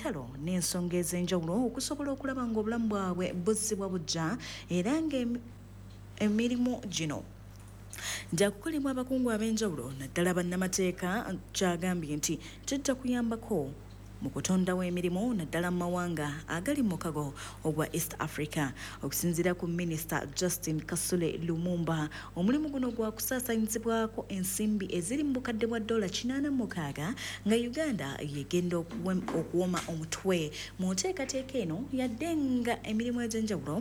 entalo n'ensonga ez'enjawulo okusobola okulaba ng'obulamu bwabwe buzzibwa bujja era ng'emirimu gino nja kukolebwa abakungu ab'enjawulo naddala bannamateeka kyagambye nti kijja kuyambako mu kutondawo emirimu naddala mu mawanga agali mu mukago ogwa East Africa. Okusinziira ku Minisita Justin Kasule Lumumba, omulimu guno gwa kusaasanyizibwako ensimbi eziri mu bukadde bwa $86 nga Uganda yegenda okuwoma omutwe mu nteekateeka eno yadde nga emirimu egy'enjawulo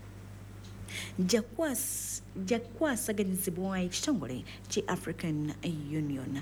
jakwasaganyizibwa ekitongole ki African Union.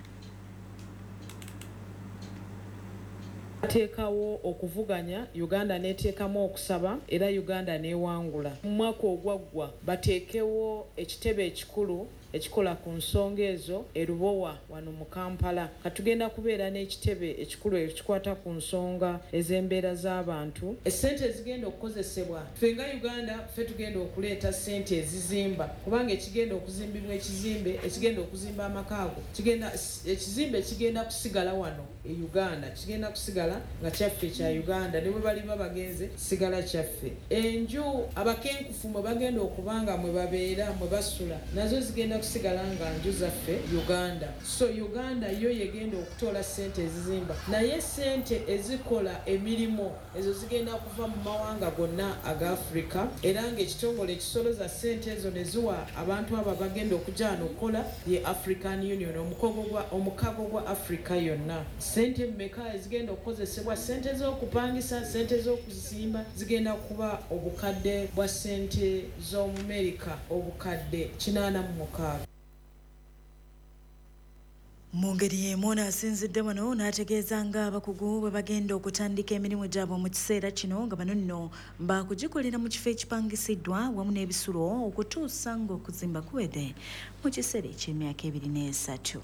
Teekawo okuvuganya, Uganda neteekamu okusaba era Uganda newangula. Mu mwaka ogwaggwa bateekewo ekitebe ekikulu ekikola ku nsonga ezo erubowa wano mu Kampala. Katugenda kubeera n'ekitebe ekikulu ekikwata ku nsonga ez'embeera z'abantu. Essente ezigenda okukozesebwa ffe nga Uganda ffe tugenda okuleeta ssente ezizimba kubanga ekigenda okuzimbibwa ekizimbe ekigenda okuzimba amakaago ekizimbe kigenda kusigala wano e Uganda kigenda kusigala nga kyaffe kya Uganda ne bwe bali bagenze sigala kyaffe. Enju abakenkufu mwe bagenda okubanga mwe babeera mwe basula nazo zigenda kusigala nga nju zaffe Uganda. So Uganda yo yegenda okutoola ssente ezizimba naye ssente ezikola emirimu ezo zigenda kuva mu mawanga gonna aga Africa era ng'ekitongole ekisoloza ssente ezo ne ziwa abantu abo bagenda okujja okukola ye African Union omukago gwa Africa yonna. Ssente mmeka ezigenda okukozesebwa? Ssente z'okupangisa, ssente z'okuzimba zigenda kuba obukadde bwa ssente z'omu America obukadde 86. Mu ngeri y'emu asinzidde wano n'ategeeza nga abakugu bwe bagenda okutandika emirimu gyabwe mu kiseera kino nga bano nno baakugikolera mu kifo ekipangisiddwa wamu n'ebisulo okutuusa ng'okuzimba kuwedde mu kiseera eky'emyaka 23.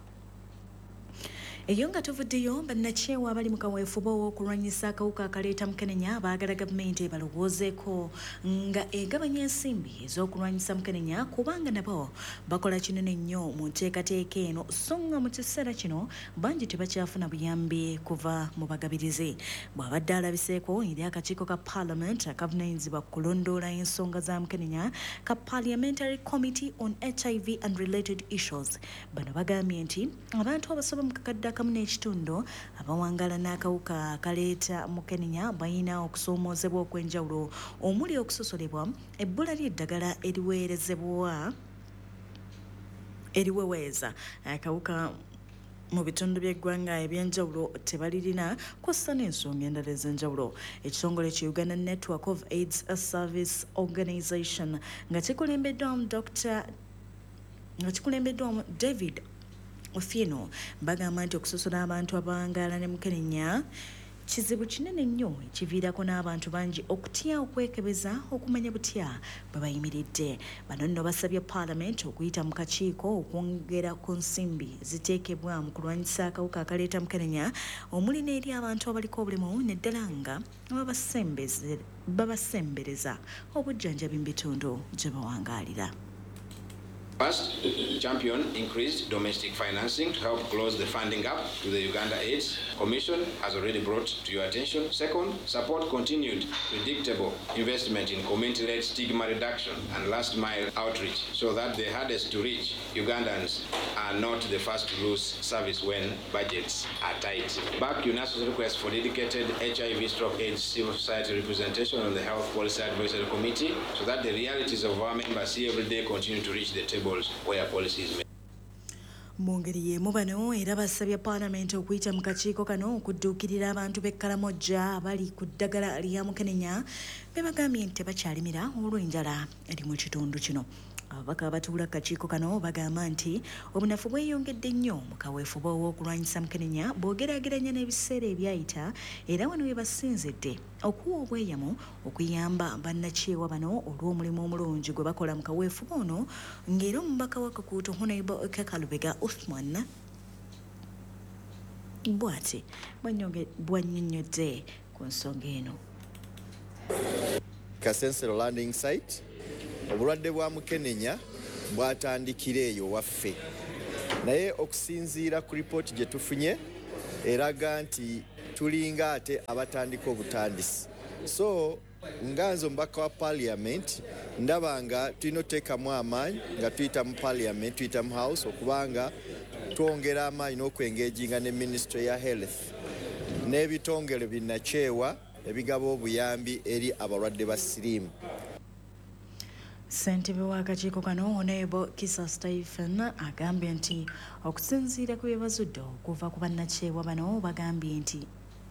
Eyo nga tuvuddeyo bannakyewa abali mu kaweefube w'okulwanyisa akawuka akaleeta mukenenya baagala gavumenti ebalowoozeeko nga egabanya ensimbi ez'okulwanyisa mukenenya kubanga nabo bakola kinene nnyo mu nteekateeka eno so nga mu kiseera kino bangi tebakyafuna buyambi kuva mu bagabirizi. Bw'abadde alabiseeko eri akakiiko ka Parliament akavunaanyizibwa ku kulondoola ensonga za mukenenya ka Parliamentary Committee on HIV and Related Issues, bano bagambye nti abantu abasoba mu kakadde akamu n'ekitundu abawangala n'akawuka akaleeta mukenenya balina okusoomozebwa okw'enjawulo omuli okusosolebwa ebbula ly'eddagala eriweweeza akawuka mu bitundu by'eggwanga ebyenjawulo tebalirina kwassa n'ensonga endala ez'enjawulo. Ekitongole ki Uganda Network of AIDS Service Organization nga kikulembeddwamu David Ofieno bagamba nti okusosola abantu abawangaala ne mukenenya kizibu kinene nnyo ekiviirako n'abantu bangi okutya okwekebeza okumanya butya bwe bayimiridde. Bano nno basabye Parliament okuyita mu kakiiko okwongera ku nsimbi ziteekebwa mu kulwanyisa akawuka akaleeta mukenenya omuli n'eri abantu abaliko obulemu neddala nga babasembereza obujjanjabi mu bitundu gye bawangaalira. First, champion increased domestic financing to help close the funding gap to the Uganda AIDS Commission has already brought to your attention. Second, support continued predictable investment in community-led stigma reduction and last-mile outreach so that the hardest to reach Ugandans are not the first to lose service when budgets are tight. Back UNASA's request for dedicated HIV/AIDS civil society representation on the Health Policy Advisory Committee so that the realities of our members see every day continue to reach the table where policy is made. Mu ngeri y'emu bano era basabye Parliament okuyita mu kakiiko kano okudduukirira abantu b'Ekkalamojja abali ku ddagala lya mukenenya be bagambye nti tebakyalimira olw'enjala eri mu kitundu kino. Ababaka abatuula akakiiko kano bagamba nti obunafu bweyongedde nnyo mu kaweefube w'okulwanyisa mukenenya bw'ogeraageranya n'ebiseera ebyayita era wano we basinzidde okuwa obweyamo okuyamba bannakyewa bano olw'omulimu omulungi gwe bakola mu kaweefube ono ng'era omubaka w'akakuuto Honorable Kakalubega Uthman bw'ati bwannyonnyodde ku nsonga eno. Kasensero landing site obulwadde bwa mukenenya bwatandikira eyo waffe naye okusinziira ku ripooti gye tufunye eraga nti tulinga ate abatandika obutandisi. So nganzo omubaka wa parliament ndaba nga tulina oteekamu amaanyi nga tuyita mu parliament tuyita mu house okubanga twongera amaanyi n'okwengeginga ne ministry ya health n'ebitongole binakyewa ebigaba obuyambi eri abalwadde ba siriimu. Ssentebe w'akakiiko kano Honorable Kisa Stephen agambye nti okusinziira ku byebazudde okuva ku bannakyewa bano bagambye nti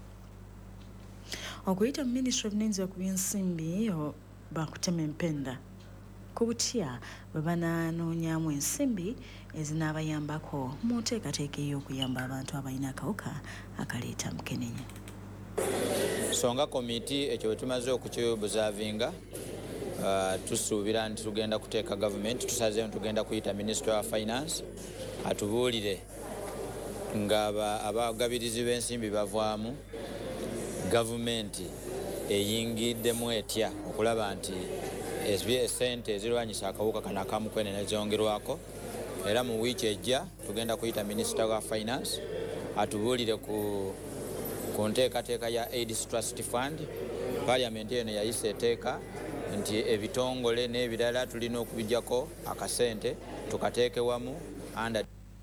okuyita mu Ministry of Buvunaanyizibwa ku byensimbi bakutema empenda ku butya bwe banaanoonyaamu ensimbi ezinaabayambako mu nteekateeka ey'okuyamba abantu abalina akawuka akaleeta mukenenya. Songa komiti ekyo tumaze okukibuzaavinga tusuubira nti tugenda kuteeka gavumenti tusazeewo tugenda kuyita Minister wa Finance atubuulire nga abagabirizi b'ensimbi bavaamu gavumenti eyingiddemu etya okulaba nti esente ezirwanyisa akawuka kano akamukwenenya zongerwako, era mu wiiki ejja tugenda kuyita Minister wa Finance atubuulire ku nteekateeka ya AIDS Trust Fund. Parliament eno yayise eteeka nti ebitongole n'ebirala tulina okubijjako akasente tukateeke wamu under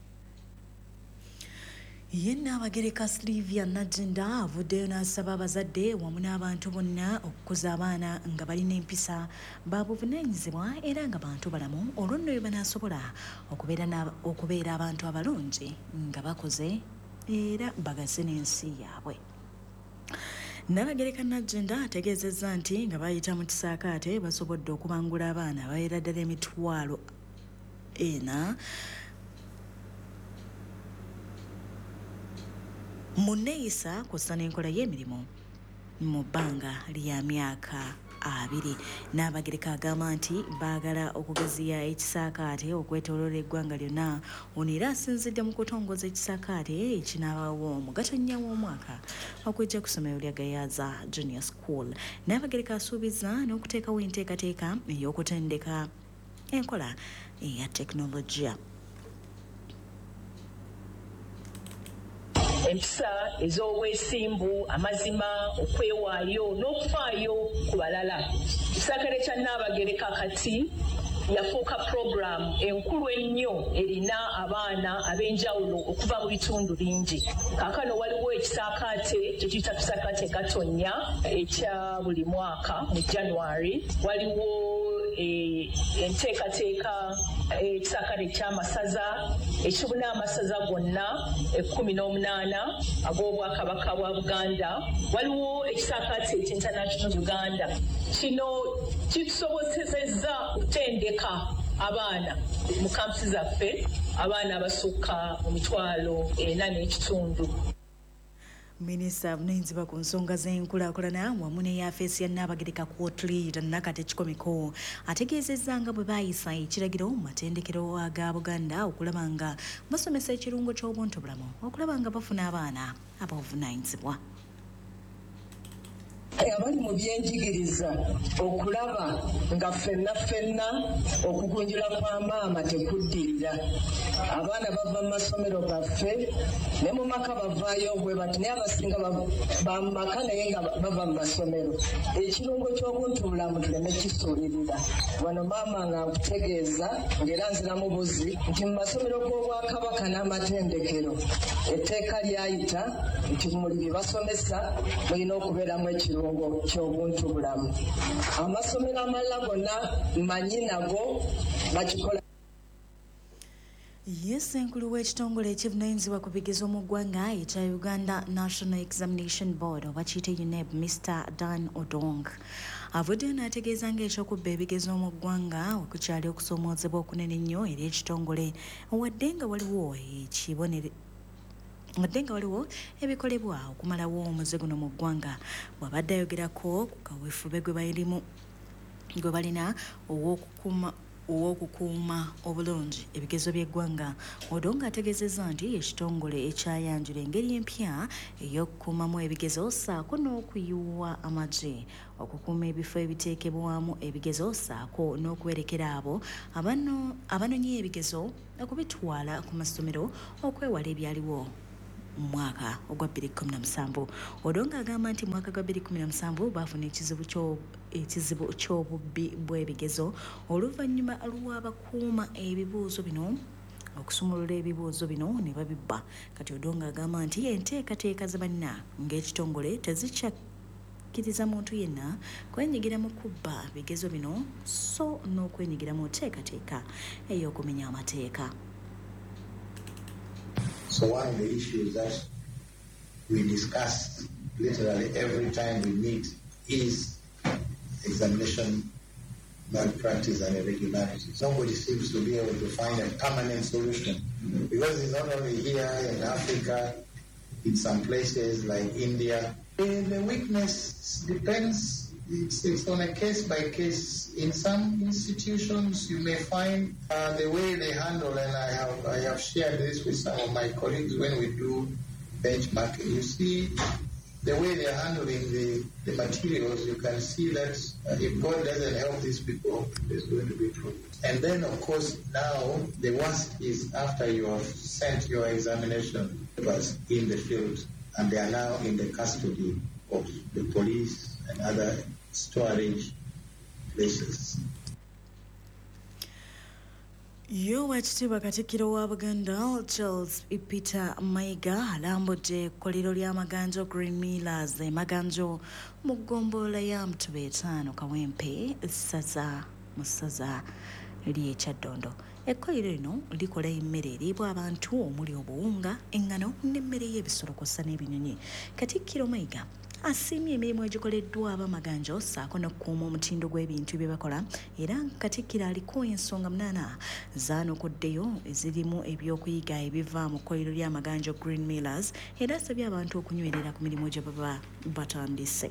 yenna abagereka Sylvia Nagenda avuddeyo n'asaba abazadde wamu n'abantu bonna okukuza abaana nga balina empisa babuvunaanyizibwa era nga bantu balamu olwo nno bwe banaasobola okubeera abantu abalungi nga bakoze era bagase n'ensi yaabwe. Nabagereka Nagenda ategeezezza nti nga bayita mu kisaakaate basobodde okubangula abaana ababeera ddala emitwalo 4 mu nneeyisa kw'ossa n'enkola y'emirimu mu bbanga lya myaka 2. Nabagereka agamba nti baagala okugaziya ekisaakaate okwetooloola eggwanga lyonna. Ono era asinzidde mu kutongoza ekisaakaate ekinaabaawo mu Gatonnya w'omwaka okujja ku ssomero lya Gayaza Junior School. Nabagereka asuubiza n'okuteekawo enteekateeka ey'okutendeka enkola eya tekinologiya. Empisa ez'obwesimbu, amazima, okwewaayo n'okufaayo ku balala. Ekisaakaate kya Nabagereka kati yafuuka program enkulu ennyo erina abaana ab'enjawulo okuva mu bitundu bingi. Kaakano waliwo ekisaakaate kye tuyita kisaakaate Gatonnya ekya buli mwaka mu January. Waliwo enteekateeka ekisaakaate ky'amasaza ekibuna amasaza gonna 18 ag'Obwakabaka bwa Buganda. Waliwo ekisaakaate International Uganda. Kino kitusobozesezza okutendeka abaana mu kampusi zaffe, abaana abasukka mu mitwalo 4.5. Minisita avunaanyizibwa ku nsonga z'enkulaakulana wamu ne yafeesi ya Nabagereka Quarterly Nakate Kikomeko ategeezezza nga bwe baayisa ekiragiro mu matendekero aga Buganda okulaba nga basomesa ekirungo ky'obuntubulamu okulaba nga bafuna abaana abavunaanyizibwa. Abali mu byenjigiriza okulaba nga ffenna okugunjula kwa maama tekuddirira. Abaana bava mu masomero gaffe ne mu maka bavaayo bwe bati naye abasinga bamaka naye nga bava mu masomero. Ekirungo ky'obuntubulamu tuleme kisuulirira. Wano maama nga nkutegeeza ng'era nziramu buzi nti mu masomero g'Obwakabaka n'amatendekero etteeka lyayita nti muli bye basomesa mulina okubeeramu ekirungo ky'obuntubulamu. Amasomero amalala gonna manyi nago bakikola. Enkulu w'ekitongole ekivunaanyizibwa ku bigezo mu ggwanga ekya Uganda National Examination Board oba kiyite UNEB Mr. Dan Odong avuddeyo n'ategeeza ng'ekyokubba ebigezo mu ggwanga okukyali okusoomoozebwa okunene ennyo eri ekitongole wadde nga waliwo ebikolebwa okumalawo omuze guno mu ggwanga. Bw'abadde ayogerako ku kaweefube gwe balina ow'okukuuma obulungi ebigezo by'eggwanga, Odongo ategeezezza nti ekitongole ekyayanjula engeri empya ey'okukuumamu ebigezo ssaako n'okuyiwa amagye okukuuma ebifo ebiteekebwamu ebigezo ssaako n'okwerekera abo abanonya ebigezo okubitwala ku masomero okwewala ebyaliwo mwaka ogwa 2017. Odongo agamba nti mwaka gwa 2017 baafuna ekizibu ky'obubbi bw'ebigezo oluvannyuma lw'abakuuma ebibuuzo bino okusumulula ebibuuzo bino ne babibba. Kati Odongo agamba nti enteekateeka za banna ng'ekitongole tezikkiriza muntu yenna kwenyigira mu kubba bigezo bino so n'okwenyigira mu nteekateeka ey'okumenya amateeka. So one of the issues that we discuss literally every time we meet is examination malpractice and irregularities. Nobody seems to be able to find a permanent solution because it's not only here in Africa, in some places like India. The weakness depends, it's on a case by case. In some institutions you may find the way they handle, and I have shared this with some of my colleagues when we do benchmarking. You see the way they're handling the materials, you can see that if God doesn't help these people, there's going to be trouble. And then, of course, now the worst is after you have sent your examination papers in the field, and they are now in the custody of the police and other storage places. Oweekitiibwa Katikkiro wa Buganda Charles Peter Mayiga alambudde ekkolero ly'amaganjo Green Millers emaganjo mu ggombolola ya Mtuba 5 Kawempe mu ssaza ly'e Kyaddondo. Ekkolero lino likola emmere eriibwa abantu omuli obuwunga, engano n'emmere y'ebisolo kw'ossa n'ebinyonyi. Katikkiro Mayiga asiimye emirimu egikoleddwa ab'amaganjo ssaako n'okukuuma omutindo gw'ebintu bye bakola, era Katikkiro aliko ensonga 8 zaanukuddeyo ezirimu ebyokuyiga ebiva mu kkolero ly'amaganjo Green Millers, era asabye abantu okunywerera ku mirimu gye baba batandise.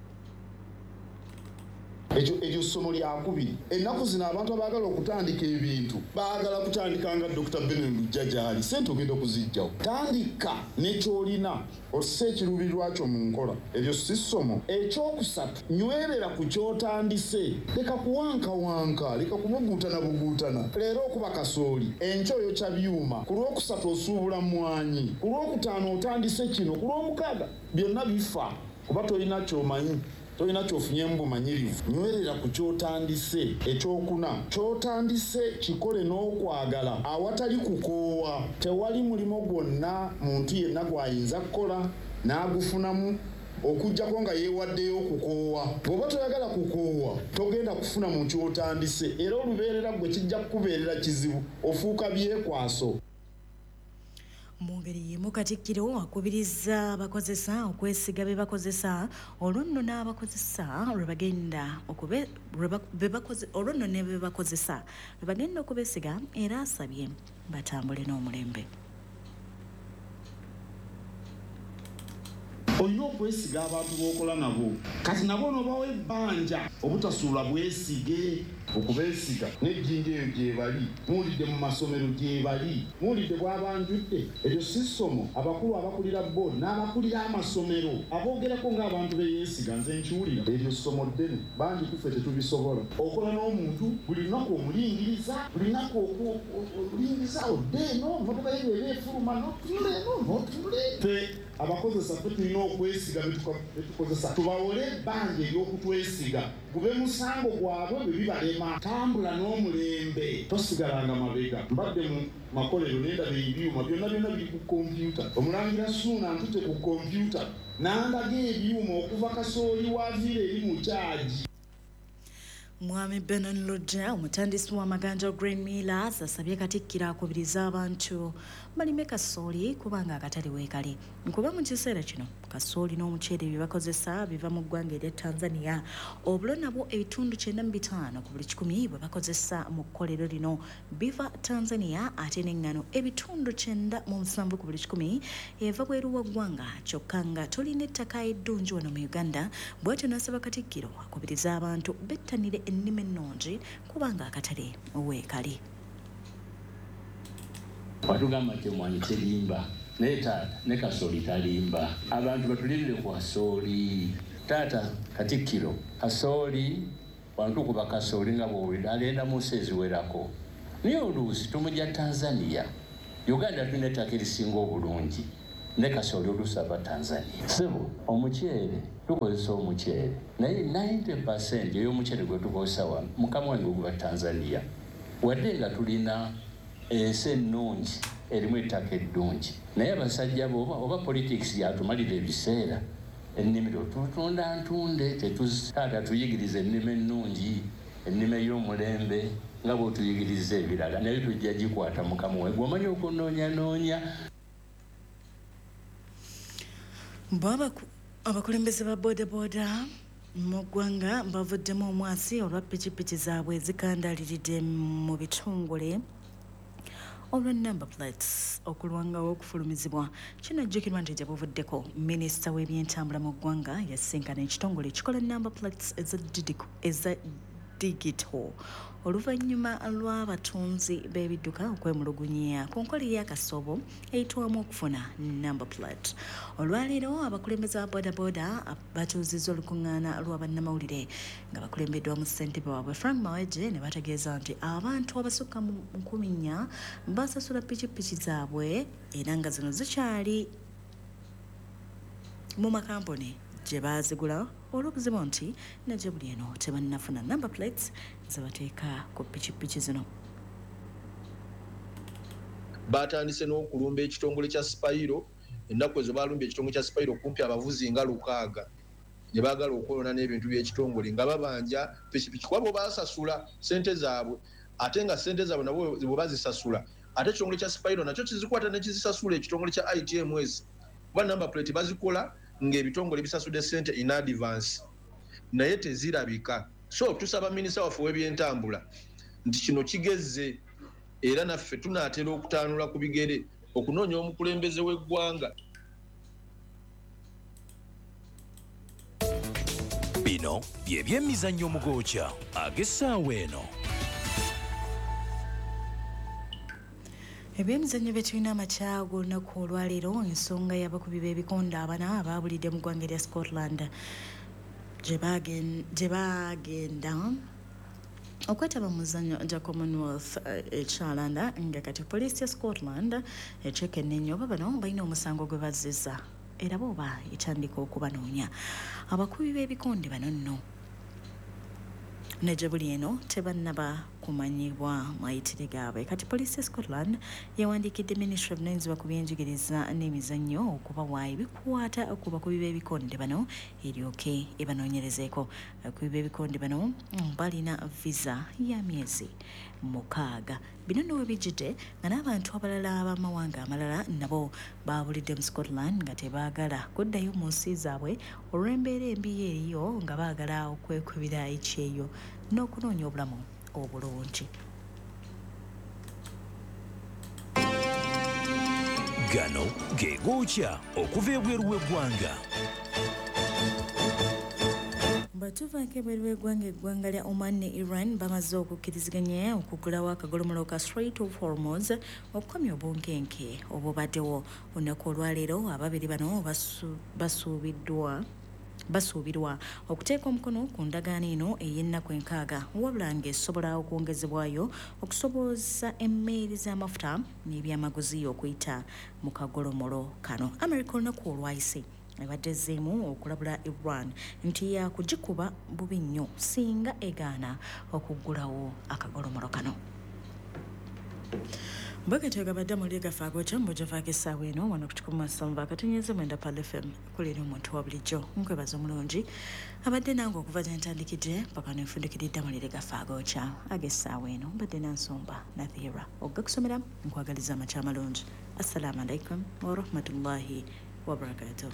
Ekyo ssomo lyakubiri. Ennaku zino abantu abaagala okutandika ebintu baagala kutandika nga Dr. Benen Lujjajali, sente ogenda okuzijjawo. Tandika n'ekyolina osse ekiruubirirwa kyo mu nkola. Ebyo si ssomo. Ekyokusatu, nywerera ku kyotandise. Leka kuwankawanka, leka kubuguutana. Leero okuba kasooli, enkya oyokya byuma, ku lwokusatu osuubula mmwanyi, ku lwokutaano otandise kino, ku lwomukaaga byonna bifa kuba tolina ky'omanyi. Tolina kyofunye mu bumanyirivu. Nywerera ku kyotandise. Ekyokuna, kyotandise kikole n'okwagala awatali kukoowa. Tewali mulimo gwonna muntu yenna gw'ayinza kukola n'agufunamu okuggyako nga yeewaddeyo okukoowa. Bw'oba toyagala kukoowa togenda kufuna mu kyotandise, era olubeerera gwe kijja kukubeerera kizibu, ofuuka byekwaso. Mu ngeri y'emu Katikkiro akubiriza abakozesa okwesiga be bakozesa olwo nno n'abakozesa lwe bagenda okubesiga, era asabye batambule n'omulembe. Olina okwesiga abantu b'okola nabo. Kati nabo n'obawa ebbanja obutasuula bwesige okubeesiga n'ejjinja eyo gyebali, muwulidde mu masomero gyebali, muwulidde bw'abanjudde. Eryo si ssomo. Abakulu abakulira boodi n'abakulira amasomero aboogerako ng'abantu beyeesiga, nze nkiwulira. Eryo ssomo ddene, bangi tuffe tetubisobola. Okola n'omuntu buli lunaku omulingiriza, buli lunaku olingiza odde eno, motoka yeyo eba efuluma n'otunula eno n'otunula eno. Abakozesa ffe tulina okwesiga betukozesa, tubawole ebbanja ery'okutwesiga, gube musango gwabwe bwe bibalema. Tambula n'omulembe, tosigalanga mabega. Mbadde mu makolero nendaba ebyuma byonna biri ku kompyuta. Omulangira Suuna ntute ku kompyuta n'andaga ebyuma okuva kasooli waaviira eri mu kyaji. Mwami Benen Lujja omutandisi w'amaganjo Green Millers asabye Katikkiro akubiriza abantu balime kasooli kubanga akatale weekali. Nkuba mu kiseera kino kasooli n'omuceere bye bakozesa biva mu ggwanga erya Tanzania. Obulo nabwo ebitundu 95 ku buli 100 bwe bakozesa mu kkolero lino biva Tanzania, ate n'engano ebitundu 97 ku buli 100 eva bweru wa ggwanga. Kyokka nga tulina ettaka eddungi wano mu Uganda, bw'atyo n'asaba Katikkiro akubiriza abantu bettanire ennimi ennungi kubanga akatale weekali. Watugamba nti omwanyi terimba, naye taata ne kasooli talimba. Abantu batulirire ku kasooli. Taata Katikkiro, kasooli wantu kuba kasooli nga bw'owulira alenda mu nsi eziwerako. Naye oluusi tumujja Tanzania. Uganda tulina ettaka erisinga obulungi. ne kasooli olusaba Tanzania. Sebo omuceere tukozesa omuceere naye 90% ey'omuceere gwe tukozesa wano mukama wange guba Tanzania wadde nga tulina ensi ennungi erimu ettaka eddungi naye abasajja oba politics yatumalira ebiseera ennimiro tutunda ntunde tetutaata tuyigiriza ennima ennungi ennima ey'omulembe nga bw'otuyigiriza ebirala naye tujja gikwata mukama wange gwomanyi okunoonyanoonya. Abakulembeze ba bodaboda mu ggwanga bavuddemu omwasi olwa pikipiki zaabwe zikandaliridde mu bitongole olwa number plates okulwangawo okufulumizibwa. Kino ajjukirwa nti gye buvuddeko minisita w'ebyentambula mu ggwanga yasisinkana ekitongole ekikola number plates eza digital oluvannyuma lw'abatunzi b'ebidduka okwemulugunya ku nkola y'akasoobo eyitwamu okufuna number plate. Olwaleero abakulembeze ba bodaboda batuuzizza olukuŋŋaana lw'abannamawulire nga bakulembeddwa mu ssentebe waabwe Frank Maweje ne bategeeza nti abantu abasukka mu 4,000 basasula pikipiki zaabwe era nga zino zikyali mu makampuni gye baazigula olw'okuziba nti nagyo buli eno tebannafuna number plates zebateeka ku pikipiki zino. Batandise n'okulumba ekitongole kya Spiro. Ennaku ezo baalumbye ekitongole kya Spiro kumpi abavuzi nga 600 ne baagala okwolona n'ebintu by'ekitongole nga babanja pikipiki kwabo baasasula ssente zaabwe ate nga ssente zaabwe nabo bwe bazisasula ate ekitongole kya Spiro nakyo kizikwata ne kizisasula ekitongole kya ITMS kuba number plate bazikola ng'ebitongole bisasudde ssente in advance naye tezirabika. So tusaba minisita waffe w'ebyentambula nti kino kigezze era naffe tunaatera okutaanula ku bigere okunoonya omukulembeze w'eggwanga. Bino bye by'emizannyo mugookya ag'essaawa eno. Ebyemizannyo bye tulina amakyago olunaku olwaleero ensonga y'abakubi b'ebikonde abana abaabulidde mu ggwanga erya Scotland gye baagenda okwetaba mu muzannyo gya Commonwealth ekyalanda nga kati poliisi ya Scotland ekyekennenya oba bano balina omusango gwe bazzizza era booba etandika okubanoonya. Abakubi b'ebikonde bano nno negye buli eno tebannaba kumanyibwa mayitire gaabwe. Kati poliisi ya Scotland yawandiikidde Ministry of Nanswa ku byenjigiriza n'emizannyo okubawa ebikwata ku bakubi b'ebikonde bano eryoke ebanoonyerezeeko. Abakubi b'ebikonde bano balina visa ya myezi 6. Bino nno we bijjidde nga n'abantu abalala ab'amawanga amalala nabo baabulidde mu Scotland nga tebaagala kuddayo mu nsi zaabwe olw'embeera embi eriyo nga baagala okwekubira ekyeyo n'okunoonya obulamu obulungi. Gano ge gookya okuva ebweru w'eggwanga. Batuvaako ebweru w'eggwanga, eggwanga lya Oman ne Iran bamaze okukkiriziganya okugulawo akagolomolo ka Strait of Hormuz okukomya obunkenke obubaddewo. Olunaku olwaleero ababiri bano basuubirwa okuteeka omukono ku ndagaano eno ey'ennaku 6 wabula ng'esobola okwongezebwayo okusoboza emmeeri z'amafuta n'ebyamaguzi okuyita mu kagolomolo kano. America olunaku olwayise ebadde ezzeemu okulabula Iran nti yakugikuba bubi nnyo singa egaana okuggulawo akagolomolo kano. Mbakati gabadde mu liga faagocha mbojavaako essaawa eno wano ku 107.9 Pal FM kulira omuntu wa bulijjo nkwebaza omulungi abadde nange okuva gye ntandikidde paka nenfundikiridde mu liga faagocha ag'essaawa eno mbadde nansomba Nathira oggakusomera nkwagaliza amakya amalungi. Assalamu alaikum warahmatullahi wabarakatuh.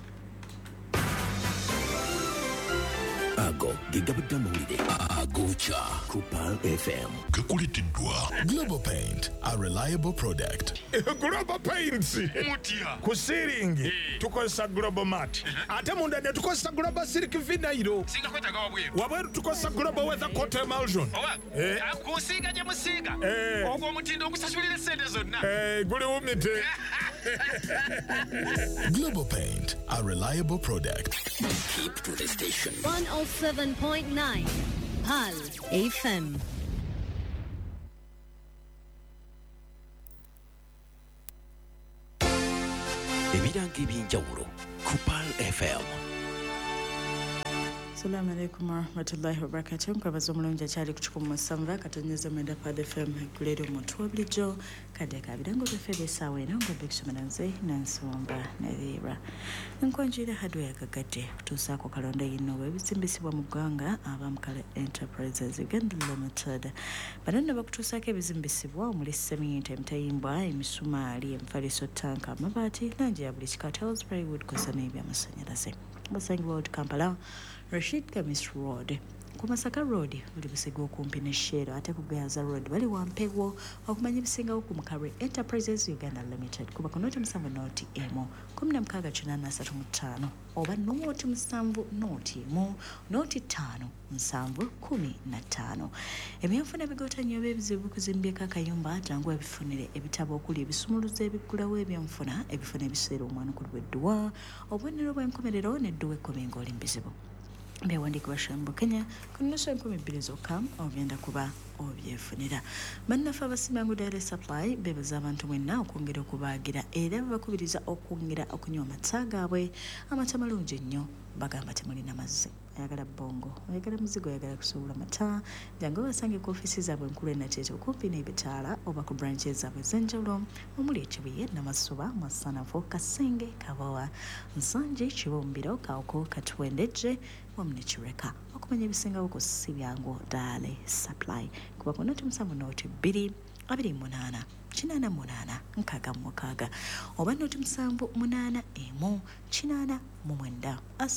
Ago gigabadde amawulire agookya ku Pal FM gakulitiddwa Global Paint, a reliable product. Global Paints mutia ku ceiling tukozesa Global Mat ate munda ne tukozesa Global Silk Vinyl singa kwetaga wabweru tukozesa Global Weather Coat Emulsion kusiiga gye musiiga ogwo omutindo okusasulira sente zonna guli wumite. Global Paint, a reliable product. Keep to the station. 107.9 Pal FM. ebiranga eby'enjawulo ku Pal FM. Assalamu alaikum warahmatullahi wabarakatuh. Nkwabaza omulungi akyali ku 107 katonyeza mwenda Pal FM kulero omuntu w'obulijjo kadde kabirango byaffe by'essaawa eno ng'obbe kusomera nze Nansumba Nalira. Nkwanjira hadwe yagagadde kutuusaako kalonda yino ebizimbisibwa mu ggwanga Abamukala Enterprises Uganda Limited. Bano nno bakutuusaako ebizimbisibwa omuli sementi, emitayimbwa, emisumaali, emifaliso, tanka, amabaati, langi ya buli kika, tiles, plywood kw'ossa n'ebyamasannyalaze. Basangibwa Road Kampala, Rashid Kamis Road. Ku Masaka Road buli busega okumpi ne Shero, ate ku Gaza Road bali wampewo okumanya ebisingawo ku Mukabwe Enterprises Uganda Limited. Kuba ku noti 7 noti emu 16,835 oba noti 7 noti emu noti 5 7,15. Ebyanfuna bigootanye eb'ebizibu kuzimbyeko akayumba jangu ebifunire ebitabo okuli ebisumuluzo ebiggulawo eby'enfuna ebifuna ebiseera omwana ku lw'edduwa obubonero bw'enkomerero n'edduwa 10 ng'oli mu bizibu. Bewandiikibwa Shambo Kenya ku nnusu 2,000 zokka ogenda kuba obyefunira. Bannaffe abasimbangu Dairy Supply beebaza abantu mwenna okwongera okubaagira era babakubiriza okwongera okunywa amata gaabwe. Amata malungi ennyo, bagamba temulina mazzi. Ayagala bongo, ayagala muzigo, ayagala kusuubula mata, jangu basange ku ofiisi zaabwe enkulu enateete okumpi n'ebitaala oba ku branches zaabwe ez'enjawulo omuli Ekibuye, Namasuba, Masanafu, Kasenge, Kabowa, Nsanje, Kibumbiro, Kaoko, Katwendejje wamu ne Kireka. Okumanya ebisingawo ku si byangu Dairy Supply. Kuba ku noti 7 noti 2 28 88 6 oba noti 7 8 emu 8 9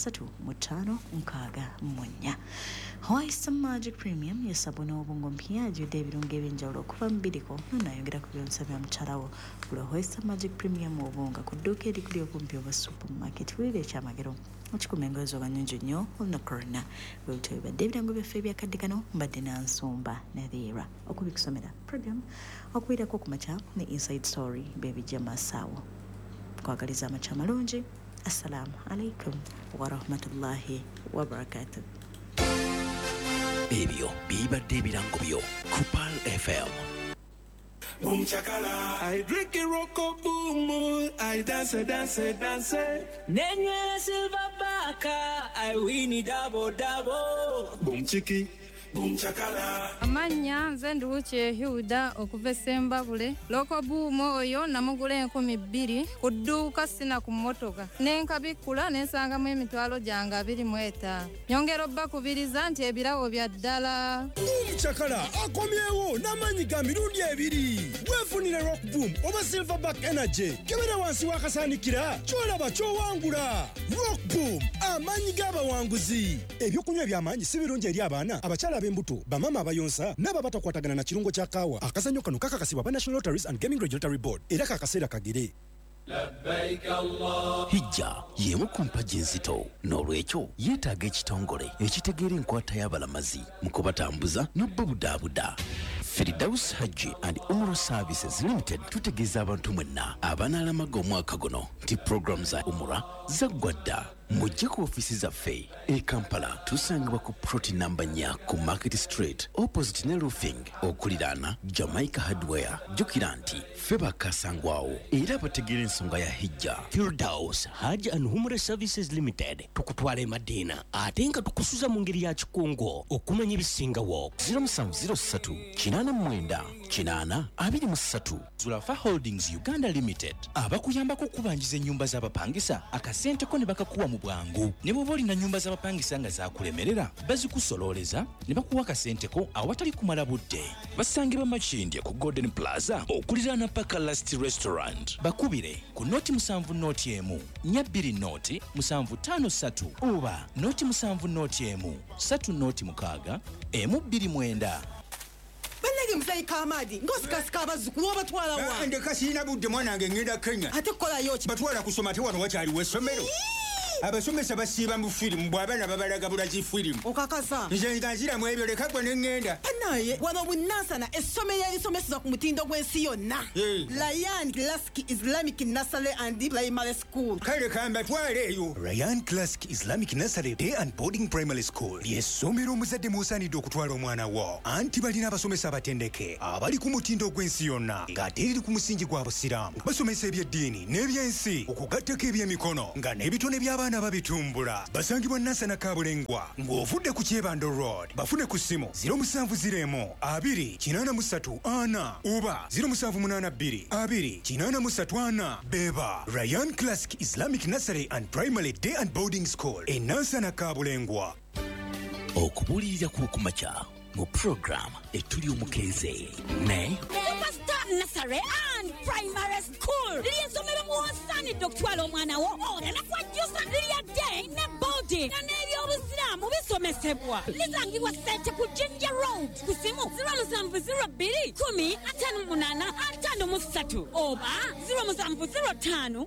3 5 6. Hoist Magic Premium yesabuna obungo mpya ajudde ebirungo eby'enjawulo okuva mu biriko nonayongera ku byonsa bya mukyalawo. Gula Hoist Magic Premium obunga ku dduuka erikuli okumpi oba supermarket wulira ekyamagero okikuma engozi obanyonjo nnyo olunaku lwonna. Bwe butyo bibadde ebirango byaffe ebyakadde kano mbadde Nansumba Nalira okubikusomera program okuwirako ku makya ne Inside Story bebijja masaawo. Kwagaliza amakya malungi. Assalamu alaikum wa rahmatullahi wa barakatuh. Ebyo bibadde ebirango byo ku Pal FM. Boom chakala, I drink a rocko boom, I dance. Nenye silver baka, I win it double. Boom chiki. Amanya nze Nduwuki Hilda okuva e Sembabule. Loko buumo oyo namugula 2,000 ku dduuka sina ku mmotoka. Nenkabikula nensangamu emitwalo gyange 25. Nyongera obbakubiriza nti ebirawo bya ddala. Chakala akomyewo n'amanyi ga mirundi 2. Weefunire Rock Boom oba Silverback Energy. Kebera wansi wakasaanikira kyolaba kyowangula. Rock Boom amanyi g'abawanguzi. Ebyokunywa eby'amaanyi si birungi eri abaana abakyala ab'embuto bamama abayonsa n'ababatakwatagana na kirungo kya kaawa. Akazannyo kano kakakasibwa ba National Lotteries and Gaming Regulatory Board era kakaseera kagere. Hijja y'emu ku mpagi enzito n'olwekyo yeetaaga ekitongole ekitegeera enkwata y'abalamazi mu kubatambuza n'obbabudaabuda. Firdaus Hajji and Umrah Services Limited tutegeeza abantu mwenna abanaalamaga omwaka guno nti program za Umrah zaggwa dda. Mujje ku ofiisi zaffe e Kampala tusangibwa ku ploti namba 4 ku Market Street opposite ne roofing okuliraana Jamaica Hardware. Jjukira nti ffe bakasangwawo era bategeera ensonga ya hijja. Firdaus Hajji and Umrah Services Limited tukutwala e Madina ate nga tukusuza mu ngeri ya kikungo okumanya ebisingawo. 0703 Zulafa Holdings Uganda Limited abakuyambako okubanjiza ennyumba z'abapangisa akasente ko ne bakakuwa mu bwangu. Ne bw'oba olina nnyumba z'abapangisa nga zakulemerera bazikusololeza ne bakuwa akasente ko awatali kumala budde. Basangibwa Makindye ku Golden Plaza okuliraana Paka Last Restaurant. Bakubire ku noti 7 noti emu 2 noti 753 oba noti 7 noti emu 3 noti 6 emu 29. Bannage musayi Kamadi ngosikasika abazzukulu obatwala wa. Ndeka sirina budde mwanange ngenda Kenya. Ate kolayo ki? Batwala kusoma te wano wakyaliwo essomero. abasomesa basiiba mu firimu bw'abaana babalaga bulaki firimu okakasa nze nga nziramu ebyo leka gwe ne ŋŋenda naye wano bunansana essomero erisomeseza ku mutindo gw'ensi yonna Ryan Classic Islamic Nursery and Primary School kale kambatwale eyo Ryan Classic Islamic Nursery Day and Boarding Primary School ly'essomero omuzadde mw'osaanidde okutwala omwana wo anti balina abasomesa abatendeke abali ku mutindo gw'ensi yonna ng'ate eriri ku musingi gwa busiraamu basomesa ebyeddiini n'ebyensi okugattako ebyemikono nga n'ebitone by'abaana babitumbula basangibwa Nansana Kabulengwa ng'ovudde ku Kyebando Road bafune ku ssimu 0701 283 oba 0782 283 beba Ryan Classic Islamic Nursery and Primary Day and Boarding School e Nansana Kabulengwa. Okubuulirira kumakya mu program etuli omukeeze ne Superstar Nursery and Primary School ly'ensomero muwosaanidde okutwala omwana wo olanakwajjusa lyadde ne boarding nga n'ebyobusiraamu bisomesebwa lisangibwa ssente ku Jinja Road ku simu 0702 105853 oba 0705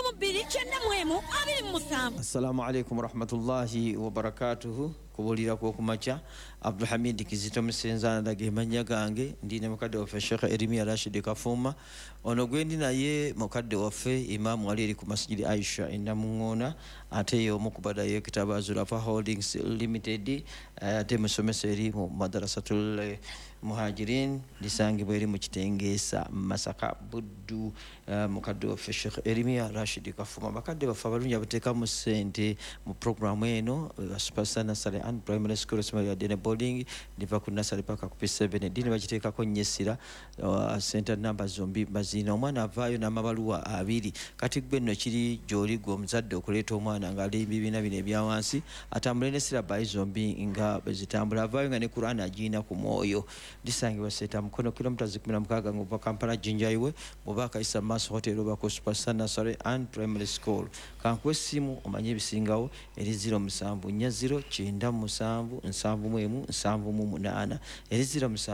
729 Assalamu alaikum warahmatullahi wabarakatuhu. Kubulira kwa kumacha Abdul Hamid Kizito Msenzana ndage manya gange ndine mukadde waffe Sheikh Erimia Rashid Kafuma ono gwendi naye mukadde waffe Imam Ali ku Masjid Aisha Namungona ate yo mukubada ye Kitabazura fa Holdings Limited ate musomesa eri mu Madrasatul Muhajirin lisangibwa eri mu Kitengesa Masaka Buddu mukadde waffe Sheikh Erimia Rashid Kafuma bakadde baffe abalungi abateeka mu ssente mu programu eno Superstar Nursery and Primary School ya Dene Boarding diva ku Nursery paka ku P7 dini bakiteekako nnyesira center number zombi bazina omwana avaayo n'amabaluwa abiri kati gwe nno kiri gy'oli gwe omuzadde okuleeta omwana ng'ali ebibiina bino ebya wansi atambule ne sirabayi zombi nga bezitambula avaayo nga ne Qur'an agiina ku mwoyo lisangibwa Seta Mukono kilomita 16 ng'ova Kampala Jinja Highway bw'oba akayisa Maaso Hotel oba ku Superstar Nursery and Primary School kankuwa essimu omanye ebisingawo eri 0740977778 eri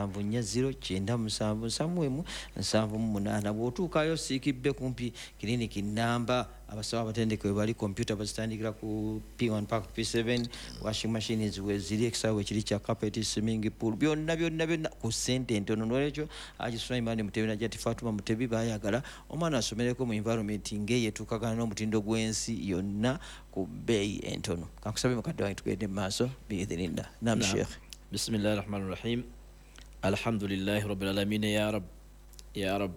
0740977778 bw'otuukayo siikibbe kumpi kiriniki namba abasawo abatendeke bali computer bazitandikira ku P1 Park P7 washing machines we ziri ekisaawe kiri kya carpet swimming pool byonna ku sente ntono n'olwekyo Haji Sulaiman Mutebi na Jati Fatuma Mutebi bayagala omwana asomereko mu environment ng'eyetuukagana n'omutindo gw'ensi yonna ku bbeeyi entono kankusabe mukadde wange tugende mu maaso biidhinillah nam Sheikh bismillahir rahmanir rahim alhamdulillahi rabbil alamin ya rab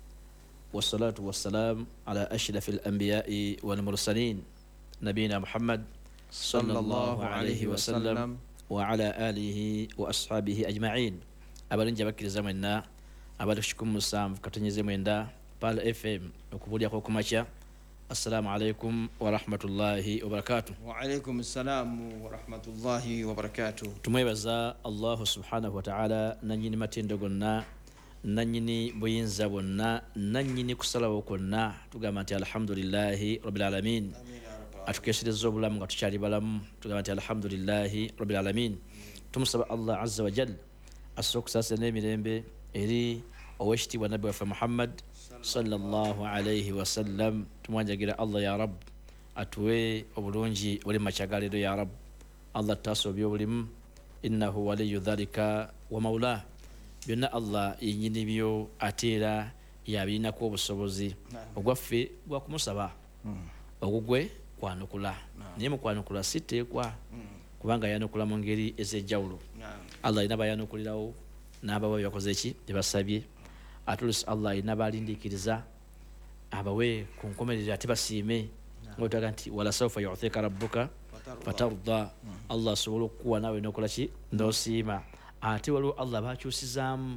والصلاة والسلام على أشرف الأنبياء والمرسلين نبينا محمد صلى الله عليه وسلم وعلى آله وأصحابه أجمعين أبلن جبك زمننا أبلشكم مسام كتني زمننا بال FM وكبولي أخوكم أشياء السلام عليكم ورحمة الله وبركاته وعليكم السلام ورحمة الله وبركاته تميبزا الله سبحانه وتعالى نجيني متين دقلنا nanyini buyinza bonna nanyini kusalawo kwonna tugamba nti alhamdulillahi rabbil alamin atukesereza obulamu nga tukyali balamu tugamba nti alhamdulillahi rabbil alamin tumusaba Allah azza wa jalla asokusasa n'emirembe eri owekitiibwa nabbi waffe Muhammad sallallahu alayhi wasallam tumwanjagira Allah ya rab atuwe obulungi buli makyagaleero ya rab Allah tasobye obulimu innahu waliyu dhalika wa maulah byonna Allah yenyini byo ateera yabirinako obusobozi ogwaffe gwa kumusaba ogugwe kwanukula naye mukwanukula siteekwa kubanga yanukula mu ngeri ez'ejjawulo Allah alina bayanukulirawo n'abawa byakoze ki ebasabye atulusi Allah alina balindiikiriza abawe ku nkomerero ate basiime ng'otaga nti wala sawfa yu'tika rabbuka fatarda Allah asobola okukuwa naawe n'okola ki n'osiima ate waliwo Allah bakyusizaamu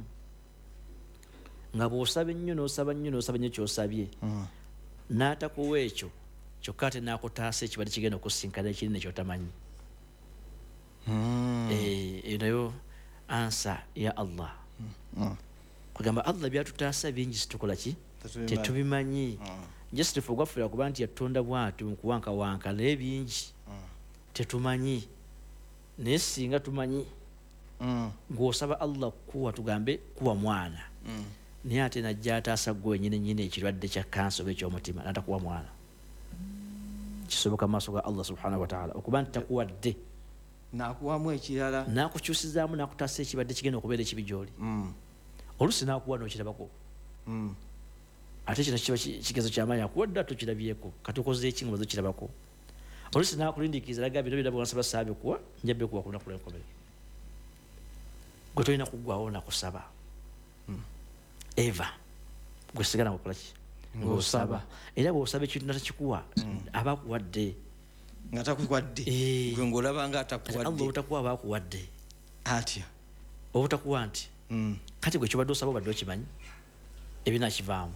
nga bw'osaba ennyo n'osaba nnyo ky'osabye n'atakuwa ekyo kyokka ate n'akutaasa ekibadde kigenda okusinkana ekiri nekyotamanyi eyo nayo ansa ya Allah kugamba Allah byatutaasa bingi situkola ki tetubimanyi just fogwafera kuba nti yatonda bw'atyo mu kuwankawanka naye bingi tetumanyi naye singa tumanyi ng'osaba Allah kuwa tugambe kuwa mwana naye ate najja ataasa gwe nyine ekirwadde kya kansa oba eky'omutima n'atakuwa mwana kisoboka maaso ga Allah subhanahu wa ta'ala okuba nti takuwadde nakuwamu ekirala nakukyusizaamu nakutaasa ekibadde kigenda okubeera ekibi gy'oli oluusi nakuwa n'okirabako ate kino kiba kigezo kyamaanyi akuwadde ate okirabyeko kati okoze eki nga omaze okirabako oluusi nakulindiikiriza laga bino birabo nasaba saabikuwa njabbe kuwa kulunakula enkomere gwe tolina kuggwawo nakusaba eva gwe sigala ngaokolaki ng'osaba era bw'osaba ekintu natakikuwa aba akuwadde nga takuwadde gwe ng'olaba nga atakuwadde obutakuwa aba akuwadde atya obutakuwa nti kati gwe kibadde osaba obadde okimanyi ebinakivaamu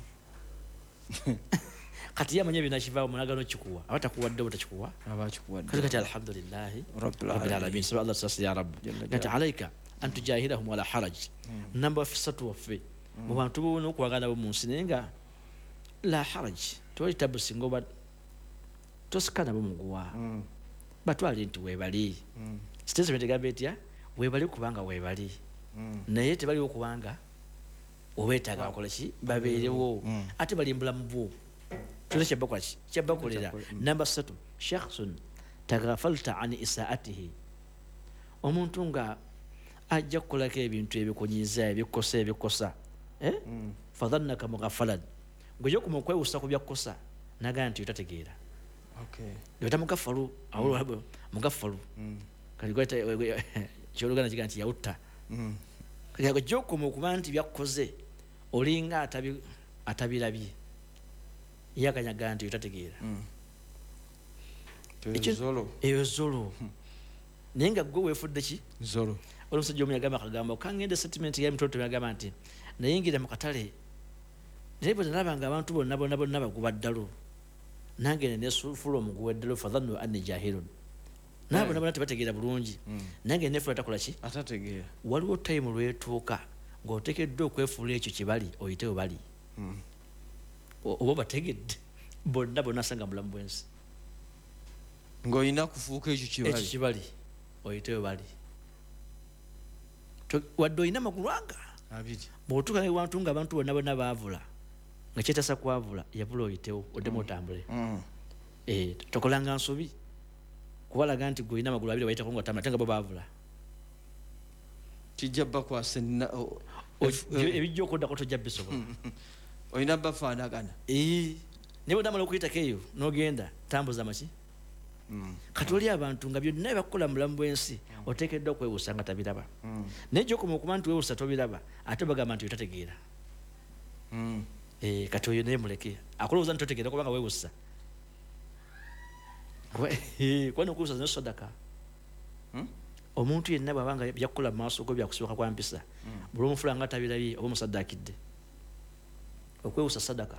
kati yamanyi ebinakivaamu munagano kikuwa aba takuwadde obutakikuwa kati alhamdulillahi rabbil alamin saba Allah sasi ya rabbi nati alaika an tujahirahum wala haraj namba fisatu waffe mu bantu boona okuwagana bo mu nsi naye nga la haraj tewali tabu singa oba tosikana bo muguwa batwale nti weebali statement egamba etya weebali kubanga weebali naye tebaliwo kubanga obeetaaga bakolaki babeerewo ate balimbula mu bwo tole kyabakolaki kyabakolera namba 3 shakhsun taghafalta an isaatihi omuntu nga ajja kukolako ebintu ebikunyiza ebikosa fadhannaka mughafalan gwe yokuma okwewusa ku byakukosa nagaa nti yotategeera yota mugafalu awolwabo mugafalu kaligweta kyolugana kiga nti yawutta kagwe gyokuma okuba nti byakukoze olinga atabirabye yakanyaga nti yotategeera eyo zolo naye nga gwe weefudde ki zolo omusajja omu yagamba akagamba okangende settlement ya mitoto yagamba nti nayingira mu katale naye bwe nalaba nga abantu bonna baguba ddalo nange nenefuula omuguwa eddalo fadhannu anni jahilun naye bonna tebategeera bulungi nange nenefuula takola ki atategeera waliwo time lwetuuka ng'oteekeddwa okwefuula ekyo kibali oyitewo bali oba bategedde bonna asanga mulamu bwensi ng'olina kufuuka ekyo kibali oyitewo bali wadde olina magulu anga bw'otuuka ewantu nga abantu bonna baavula nga kyetasa kwavula yavula oyitewo oddemu otambule tokolanga nsobi kubalaga nti gwe olina amagulu abiri wayitako nga otambula ate nga bo baavula kijja bakwasa ebijja okuddako tojja bisobola olina bafaanagana naye bwodamala okuyitako eyo n'ogenda tambuza maki kati oli abantu nga byonna ebakukola mulamu bw'ensi oteekeddwa okwewusa nga tabiraba naye gyokoma okuba nti wewusa tobiraba ate bagamba nti yotategeera kati oyo naye muleke akulowooza nti totegeera kubanga wewusa kubana okuwusa zino sadaka omuntu yenna bwabanga byakukola mu maaso go byakusoboka kwa mpisa buli omufula nga tabirabye oba omusaddakidde okwewusa sadaka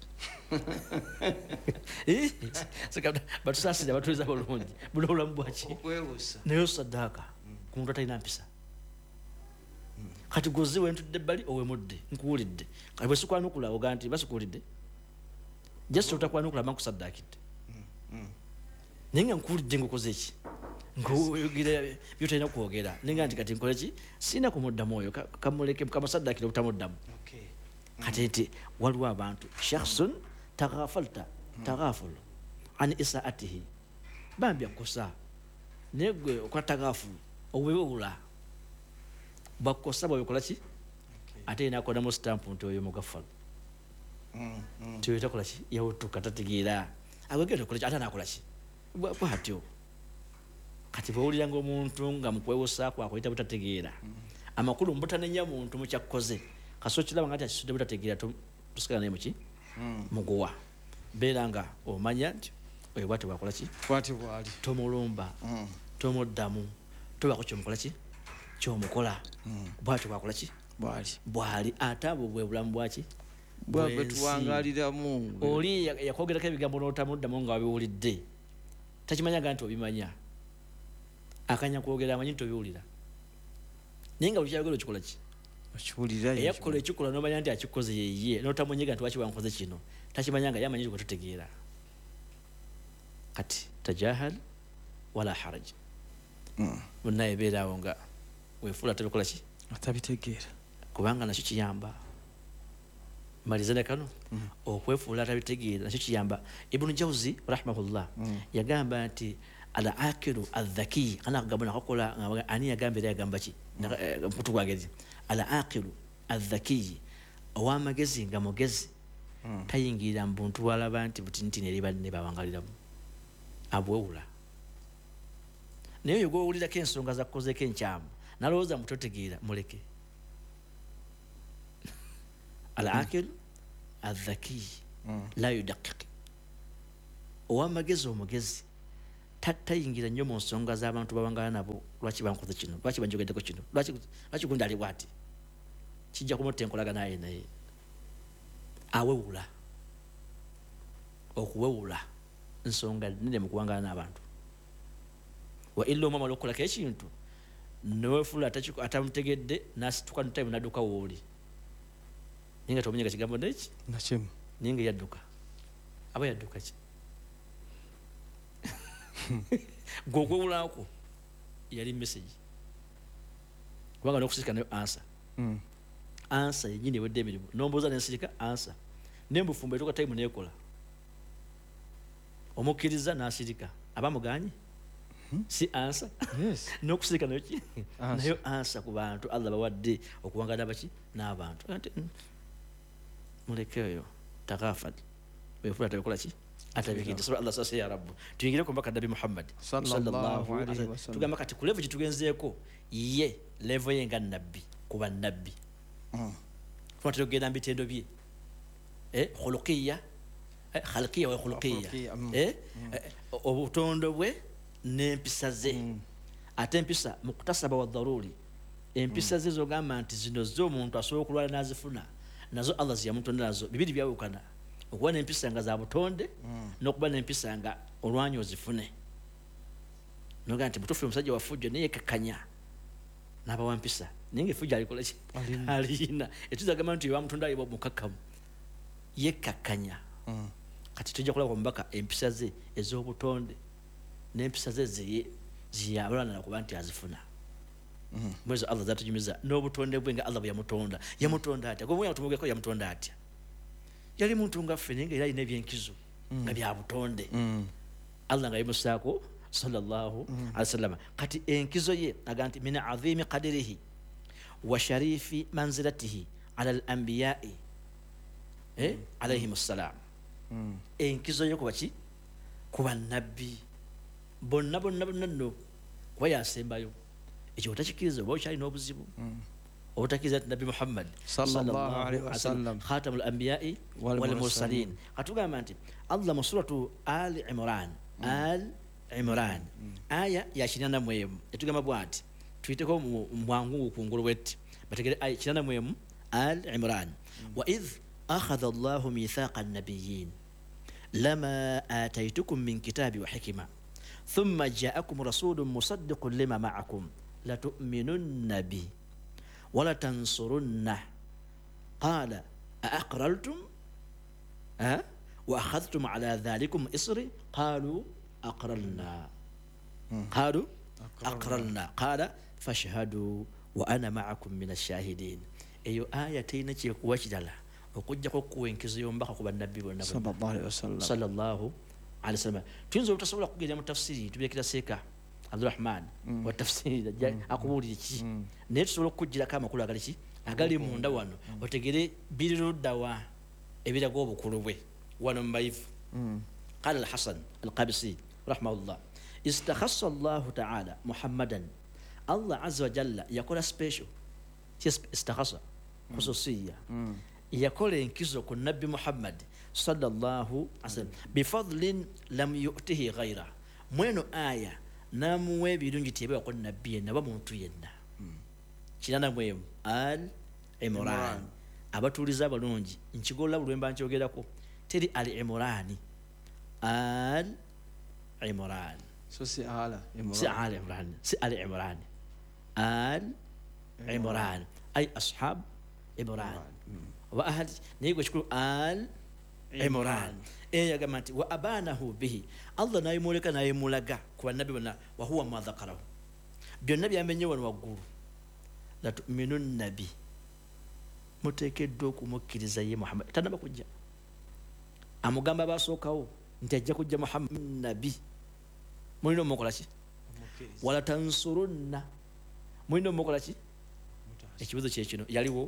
batusaasira batuliza bulungi buli obulamu bwaki naye saddaaka ku muntu atalina mpisa kati goze wentudde ebbali owemudde nkuwulidde kati bwe sikwanukula oga nti basikuwulidde just otakwanukula ma nkusaddaakidde naye nga nkuwulidde ngaokoze eki ngaoyogera byotalina kwogera naye nga nti kati nkole ki sirina kumuddamu oyo kamuleke kamusaddaakire obutamuddamu kati nti waliwo abantu shakhsun taghafalta taghaful an isaatihi bambi akukosa naye gwe okola taghaful obwewula bakukosa bwabikola ki ate inakodamu stampu nti oyo mugafalu nti oyo takola ki yawutuka tategeera agwegenda okola ki ate anakola ki bwatyo kati bwowuliranga omuntu nga mukwewusaako akoyita butategeera amakulu mbutanenya muntu mukyakkoze kasokiraba nga ati akisudde butategeera tusigala naye muki muguwa beera nga omanya nti oyo bwati bwakola ki bwati bwali tomulumba tomuddamu tobako kyomukola ki kyomukola bwati bwakola ki bwali ate abo bwe bulamu bwaki bwe tuwangaliramu oli yakwogerako ebigambo n'otamuddamu nga wabiwulidde takimanyaga nti obimanya akanya kwogera amanyi nti obiwulira naye nga lukyayogera okikola ki eyakukola ekikola nomanya nti akikoze yeye notamunyega nti waki wankoze kino takimanyanga yamanyi gwe tutegeera kati tajahal wala haraj bonna ebeeraawo nga wefuula atabikola ki atabitegeera kubanga nakyo kiyamba malizane kano okwefuula atabitegeera nakyo kiyamba Ibn Jawzi rahimahullah yagamba nti ala akiru adhaki ana kugamba nakola ani yagamba era yagamba ki mputu gwagezi ala akiru adhaki owamagezi nga mugezi tayingira mbuntu walaba nti butintini eri banne bawangaliramu abwewula naye oyo gwowulirako ensonga zakkozeko enkyamu nalowooza mutotegeera muleke al-akil al-dhaki la yudaqiq owamagezi omugezi tayingira nnyo mu nsonga z'abantu babangala nabo lwaki bankoze kino lwaki banjogeddeko kino lwaki gundi ali bwati kijja kumutta enkolaga naye awewula okuwewula nsonga nene mu kuwangala n'abantu wa illa omwama olwokukolako ekintu newefula atamutegedde nasituka ntayimu nadduka wooli ninga tomunyega kigambo neki nakimu ninga yadduka aba yadduka ki gwokwewulako yali message kubanga nokusirika nayo ansa yenyini ewedde emirimu nombuuza nensirika ansa nembufumbo etuka tayimu nekola omukkiriza nasirika abamuganye si ansa nokusirika nayo ki nayo ansa ku bantu Allah bawadde okuwangala baki n'abantu muleke oyo takafad wefula tabikola ki atabikidde sura Allah sasa ya rabbu tuyingire ku mbaka Nabi Muhammad sallallahu alaihi wasallam tugamba kati ku level kitugenzeeko ye level yenga nabbi kuba nabbi twatero genda mbitendo bye khuluqiyya khalqiyya wa khuluqiyya obutondo bwe n'empisa ze ate empisa mukutasaba wa dharuri empisa ze zogamba nti zino zo omuntu asobola okulwala nazifuna nazo Allah ziyamutonda nazo bibiri byawukana okuba n'empisa nga za butonde n'okuba n'empisa nga olwanyi ozifune noga nti butufu omusajja wafujjo naye kakanya n'aba wampisa naye ng'effujjo alikola ki alina etuzagamba nti wamutonda aliba mukakkamu ye kakanya kati tujja kulaba omubaka empisa ze ez'obutonde n'empisa ze ziyabalana kuba nti azifuna mwezo Allah zatujumiza n'obutonde bwe nga Allah bwe yamutonda atya gwe mweya tumugeko yamutonda atya yali muntu nga ffe nga era alina ebyenkizo nga bya butonde Allah nga yemusaako sallallahu alaihi wasallam kati enkizo ye aga nti min azimi qadirihi wa sharifi manzilatihi ala al-anbiya'i alayhim assalam enkizo ye kuba ki kuba nabbi bonna nno kuba yasembayo ekyo otakikiriza oba okyalina obuzibu obutakiriza ti Nabi Muhammad sallallahu alaihi wasallam khatamul anbiya'i wal mursalin katugamba nti Allah mu suratu al imran aya ya 94 etugamba bwati tuyiteko mwangu kungulu wetti bategere aya 94 al imran wa idh akhadha Allahu mithaqa an-nabiyyin lama ataytukum min kitabi wa hikma thumma ja'akum rasulun musaddiqun lima ma'akum la tu'minunna bi wa la tansurunna qala aqrartum wa akhadhtum ala dhalikum isri qalu aqrarna qala fashhadu wa ana ma'akum min ash-shahidin eyo aya tayina kyekuwa kirala okujjako okuwenkezo yombaka ku bannabbi bonna sallallahu alaihi wasallam tuyinza obutasobola kugerera mu tafsiri tubyekira seeka Abdurrahman wa tafsiri akubulira ki naye tusobola okujjirako amakulu agali munda wano otegere biriruddawa ebiraga obukulu bwe wano mubayivu qala al-Hasan al-Qabisi rahimahullah istakhassa Allah ta'ala Muhammadan Allah azza wa jalla yakola special istakhassa khususiyya yakola enkizo ku Nabbi Muhammad sallallahu alaihi wasallam bifadlin lam yu'tihi ghayra mweno aya namuwe birungi tebe ko nabbi yenna bamuntu yenna kirana mwemu al imran abatuliza balungi nkigola bulwemba nkyogerako teri al imran so si al imran ay ashab imran wa ahad nigo shukuru al imran yagamati wa abanahu bihi Allah nayimuleka nayimulaga ku nabi bana wa huwa ma dhakarahu byonna byamenye wano waggulu la tu'minun nabi muteekeddwa okumukkiriza ye Muhammad tanaba kujja amugamba basookawo nti ajja kujja Muhammad nabi mulina omukola ki wala tansurunna mulina omukola ki ekibuzo kyekino yaliwo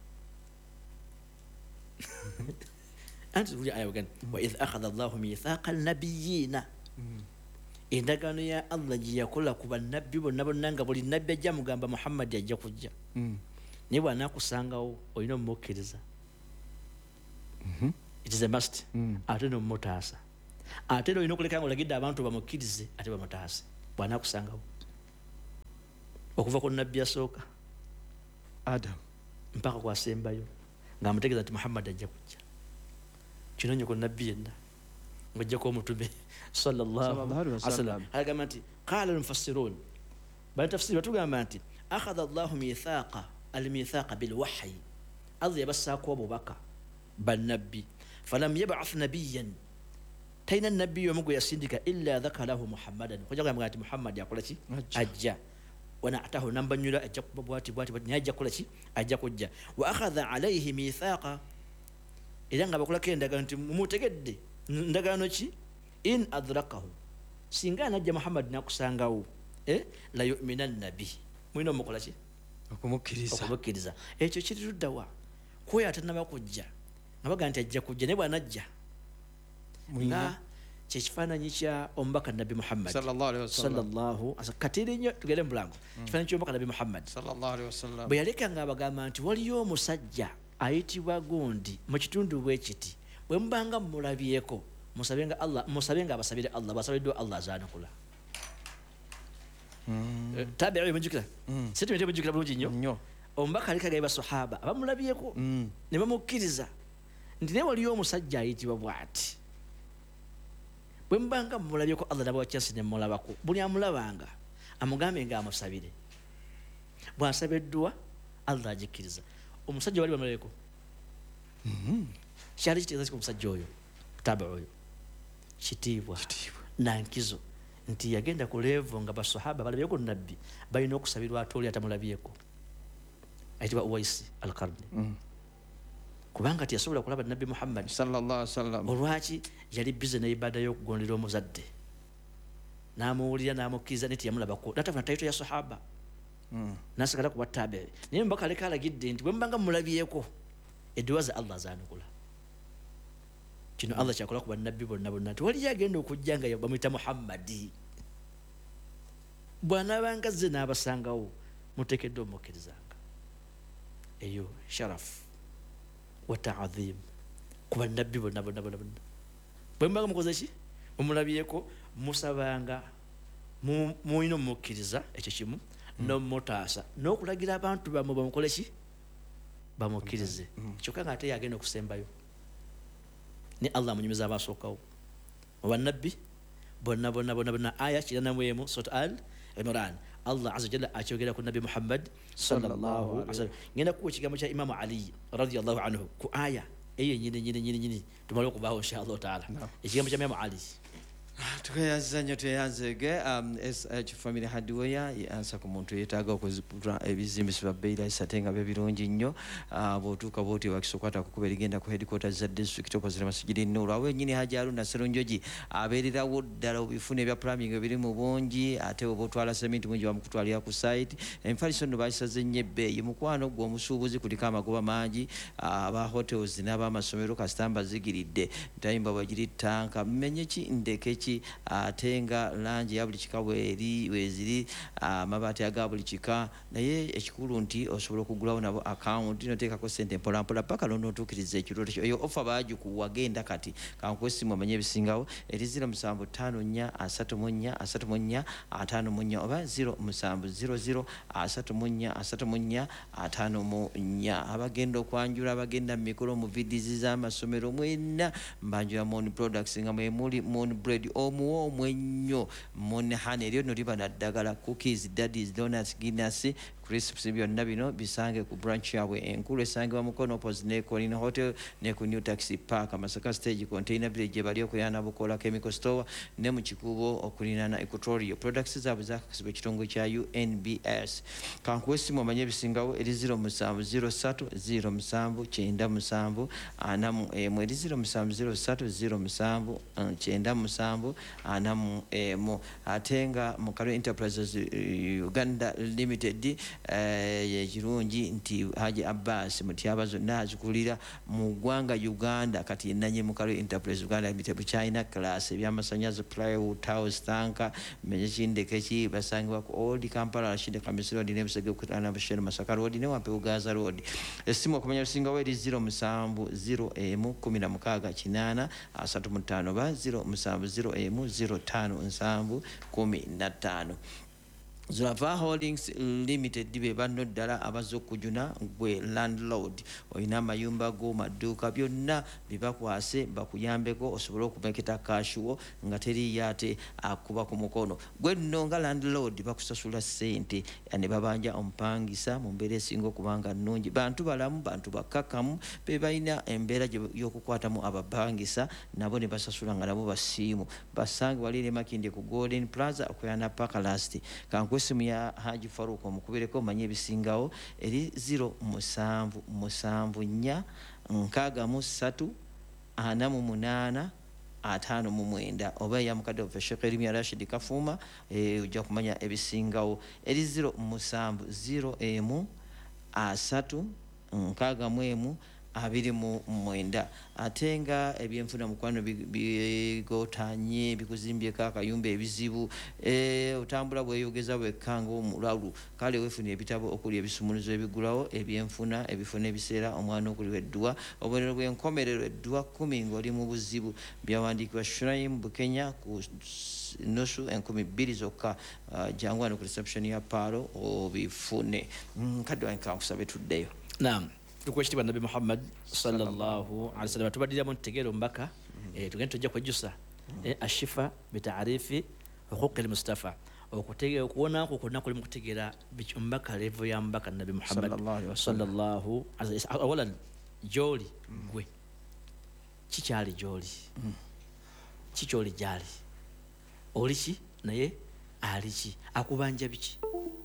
anti tuli aya gani wa idh akhadha Allahu mithaqa an-nabiyina endagaano ya Allah gye yakola ku bannabbi bonna bonna nga buli nabbi ajja mugamba Muhammad ajja kujja naye bw'anaakusangawo olina omumukkiriza it is a must ate n'omumutaasa ate era olina okuleka nga olagidde abantu bamukkirize ate bamutaase bw'anaakusangawo okuva ku nabbi asooka Adam mpaka kwasembayo ng'amutegeeza nti Muhammad ajja kujja kino nnyo ku nabbi yenna ng'ojjako omutume sallallahu alaihi wasallam agamba nti qala al-mufassirun bali tafsiri batugamba nti akhadha Allahu mithaqa al-mithaqa bil wahyi Allah yabassaako obubaka bannabbi falam yab'ath nabiyyan tayina nabbi omu gwe yasindika illa dhakalahu Muhammadan kujja kugamba nti Muhammad yakola ki ajja ونعته نمبنيلا أجاك بواتي نيجا كل شيء أجاك وجا وأخذ عليه ميثاقا إذا نبغى كل كين دعنا متجدد دعنا شيء إن أدركه سينغا نجا محمد ناقصانغاو لا يؤمنن به مين مقولة شيء أكمكريزا شيء تدوا كوي أتنبأ كوجا نبغى أنت أجاك وجا نبغى نجا kifaananyi kya omubaka nabi Muhammad sallallahu katiri nnyo tugere mu bulango kifaananyi ky'omubaka nabi Muhammad bwe yaleka nga abagamba nti waliyo omusajja ayitibwa gundi mu kitundu bwekiti bwe mubanga mulabyeko musabe nga abasabire Allah basabiddwa Allah azaanukula tabi'i mujukira situmete mujukira bulungi nnyo omubaka aleka gaiba sahaba abamulabyeko ne bamukkiriza nti naye waliyo omusajja ayitibwa bw'ati bwe mbanga mulabyeko Allah nabwa kyasi ne mulabako buli amulabanga amugambe nga amusabire bwasabiddwa Allah ajikkiriza omusajja wali bamulabeko kyali kitegeeza ku musajja oyo taba oyo kitiibwa nankizo nti yagenda ku levo nga basahaba balabyeko nabbi balina okusabirwa ate oli atamulabyeko ayitibwa Uwaisi al-Qarni kubanga tiyasobola kulaba nabbi Muhammad sallallahu alaihi wasallam olwaki yali bize na ibada y'okugondera omuzadde n'amuwulira n'amukkiriza nti yamulabako natafuna tayito ya sahaba nasigala kuba tabe naye mbaka aleka alagidde nti bwe mbanga mulabyeko edduwa za Allah zaanukula kino Allah kyakola ku bannabbi bonna bonna nti waliyo agenda okujja nga bamuyita Muhammadi bw'anaabanga zze n'abasangawo muteekeddwa omukkirizanga eyo sharafu wa ta'dhim kuba nabbi bonna bwe mbanga mukoze ki omulabyeko musabanga muyina omukkiriza ekyo kimu n'omutaasa n'okulagira abantu bamwe bamukole ki bamukkirize kyokka nga ate yagenda okusembayo ne Allah munyumiza abasookawo bannabbi bonna aya 91 surat al-Imran Allah azza jalla akyogera ku nabi Muhammad sallallahu alaihi wasallam ngenda ku kigambo kya Imam Ali radiyallahu anhu ku aya eyo nyini tumale okubaho inshallah taala ekigambo kya Imam Ali tukayazanya tuyanzege SH family hardware yansa ku muntu yetaaga okuzipula ebizimbisibwa beira isatenga bebirungi nnyo bwotuuka bwoti wakisokwata kukuba erigenda ku headquarters za district opposite masjidi Nuru awe nyini Haji Haruna Serunjoji abeererawo ddala obifune bya plumbing ebiri mu bungi ate obotwala cement mungi bamukutwalira ku site enfaliso no bayisaze nyebbe mukwano gwo omusuubuzi kuliko amagoba mangi aba hotels n'abamasomero kasitamba zigiridde ntayimba bagiri tanka mmenye ki ndeke atenga langi ya buli kika weziri amabaati aga buli kika naye ekikulu nti osobola okugulawo nabo account noteekako sente mpolampola paka lonootuukiriza ekirooto kyo eyo ofa baagikuwagenda kati kankwesimu amanye ebisingawo eri 0754334554 oba 0700343454 abagenda okwanjula abagenda mu mikolo mu vidizi z'amasomero mwenna mbanjula Mon Products nga mwemuli Mon Bread omuwo omwennyo Mon Honey eryo no liba naddagala cookies daddies donuts Guinness crisps byonna bino bisange ku branch yaabwe enkulu esangibwa Mukono opposite ne Colina Hotel ne ku New Taxi Park Masaka Stage Container Village bali okuyana Bukola Chemical Store ne mu Kikubo okulinana Equatorial Products zaabwe zakasibwa ekitongole kya UNBS kankwesi mu manye bisingawo eri 07030797 anamu eri 07030797 anamu atenga mu Kalo Enterprises Uganda Limited yekirungi nti Haji Abbas Mutiaba zonna azikulira mu ggwanga Uganda kati yenanye mu Kalo Enterprises Uganda Limited China class ebyamasanyazi plywood tiles tanka mejindeke ki basangibwa ku Old Kampala Rashid Kamisiro Road ne Busege kutana Bashir Masaka Road ne Wampe Ugaza Road esimu okumanya bisinga we 070016 35 ba 070015 Zurava Holdings Limited dibe banno ddala abazokujuna gwe landlord oyina amayumba go maduuka byonna bibakwase bakuyambeko osobole okumeketa kashuwo nga teri yate akuba ku mukono gwe nno nga landlord bakusasula sente ne babanja omupangisa mu mbeera esinga okubanga nnungi bantu balamu bantu bakakamu be balina embeera y'okukwatamu abapangisa nabo ne basasula nga nabo basiimu basange walire Makindye ku Golden Plaza okuyana Park kwesimu ya Haji Faruko mukubireko manye bisingawo eri 077348 oba ya mukadde wa Sheikh Erimia Rashid Kafuma ujja kumanya ebisingawo eri 0703 29 atenga ebyenfuna mukwano bigotanye bikuzimbyeko akayumba ebizibu otambula bweyogeza bwekanga omulalu kale wefuna ebitabo okuli ebisumuluzo ebigulawo ebyenfuna ebifuna ebiseera omwana okuliwa eddwa obubonero bw'enkomerero eddwa 10 ng'oli mu buzibu byawandiikibwa Shrine Bukenya ku nusu 2,000 zokka jangwano ku reception ya Paro obifune kadde wankankusabe tuddeyo. Naam. Tukweshitibwa Nabi Muhammad sallallahu alaihi wasallam tubadilira mu ntegero mbaka tugenda tujja kwejjusa ashifa bitaarifi huquq al-Mustafa okutegera okuwona ko konna kuli mu kutegera mbaka level ya mbaka Nabi Muhammad sallallahu alaihi wasallam awalan joli gwe kikyali joli kikyoli jali olichi naye alichi akubanja biki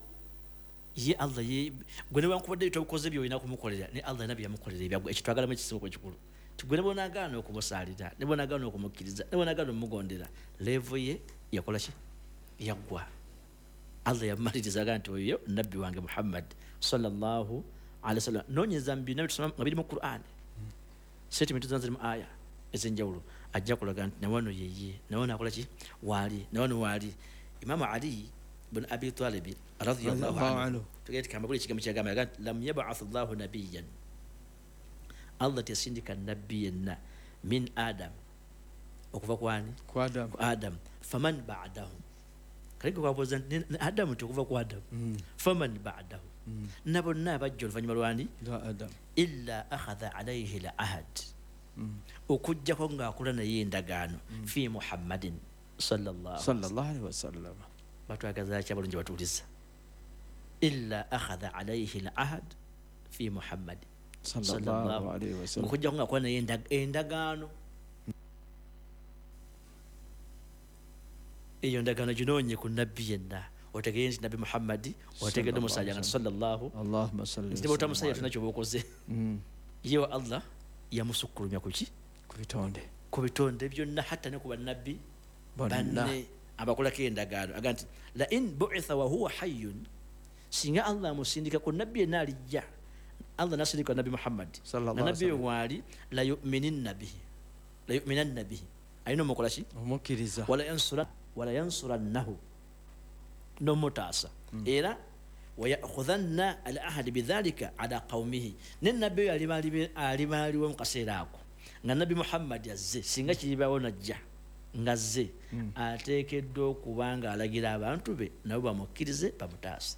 ye Allah ye gwene wankubadde bitokoze byo ina kumukolera ne Allah nabi yamukolera ebyagwe ekitwagala mu kisoko kikulu tugwene bonagano okumusalira ne bonagano okumukiriza ne bonagano mugondera level ye yakola ki yagwa Allah yamaliriza ganti oyo nabbi wange Muhammad sallallahu alaihi wasallam nonyeza mbi nabi tusoma ngabiri mu Qur'an statement zanzira mu aya ezenjawulo ajja kulaga nti nawano yeye nawano akola ki wali nawano wali Imam Ali bin Abi Talib radiyallahu anhu tugeti kama buli kigambo kyagamba yaga lam yab'ath Allahu nabiyyan Allah tasindika nabiyyan min Adam okuva kwani ku Adam faman ba'dahu kaliko kwapoza Adam tukuva ku Adam faman ba'dahu nabonna bajjo oluvanyuma lwani Adam illa akhadha alayhi al-ahd okujja ko ngakula naye endagaano fi Muhammadin sallallahu alaihi wasallam batwagaza kyabulungi batuliza illa akhadha alayhi al-ahd fi Muhammad sallallahu alaihi wasallam okujja ko ngakula naye endagaano iyo ndagaano ginonye ku nabbi yenna otegeye nti Nabi Muhammad otegedde musajja nga sallallahu Allahumma salli ndi bota musajja tunakyo bokoze yewe Allah yamusukulumya kuki ku bitonde byonna hatta ne ku bannabbi banne abakola kendagaano aganti la in bu'itha wa huwa hayyun singa Allah musindika ku nabbi yenna alijja Allah nasindika Nabi Muhammad sallallahu alaihi wasallam wali la yu'minin nabihi ayino mukola ki omukiriza wala yansurannahu no mutasa era wayakhudhanna al-ahd bidhalika ala qaumihi nennabi alimali wa mukasera ako nga Nabi Muhammad yazze singa kiribawo najja ngazze ateekeddwa okubanga alagira abantu be nabo bamukirize bamutasa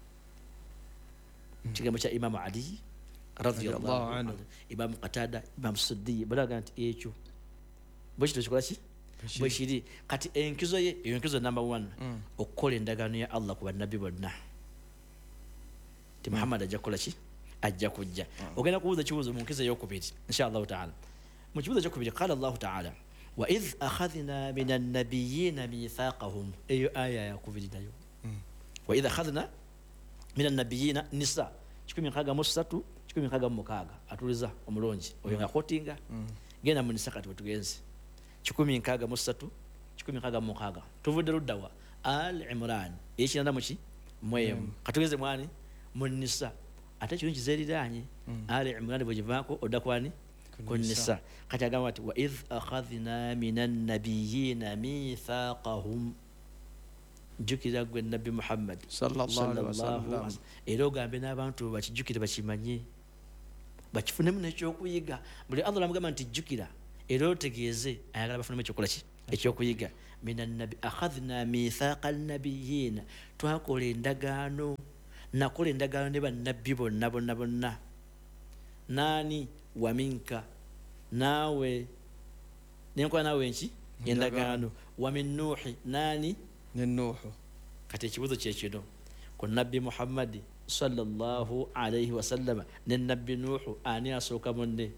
kigambo kya Imam Ali radiyallahu anhu Imam Qatada Imam Suddi balaga nti ekyo bwekito kikola ki bwekiri kati enkizo ye enkizo number 1 okukola endagaano ya Allah ku bannabi bonna ti Muhammad ajja kukola ki ajja kujja ogenda kubuuza kibuuzo mu nkisa ey'okubiri inshallah taala mu kibuuzo ekyokubiri qala Allah taala wa idh akhadhna min an-nabiyyin mithaqahum eyo aya yakubiri nayo wa idh akhadhna min an-nabiyyin nisa 163 166 atuliza omulongi oyo ngakotinga genda mu nisa kati wetugenze 163 166 tuvudde luddawa al imran ekiranda muki mwemu katugeze mwani mu nisa ate kino kizeeriranye al imran bwegivaako odda kwani ku nisa kati agamba ati wa idh akhadhna minan nabiyina mithaqahum jukira gwe nabbi Muhammad sallallahu alaihi wasallam era ogambe n'abantu bakijjukire bakimanye bakifunemu n'ekyokuyiga buli Allah amugamba nti jjukira era otegeeze ayagala bafunemu ekyokola ki ekyokuyiga minan nabi akhadhna mithaqan nabiyina twakola endagaano nakola endagaano ne bannabbi bonna nani waminka nawe nenkola nawe nki endagaano wamin nuhi nani ne nuhu kati ekibuuzo kyekino ku nabbi Muhammad sallallahu alaihi wasallama ne nabbi nuhu ani asooka munne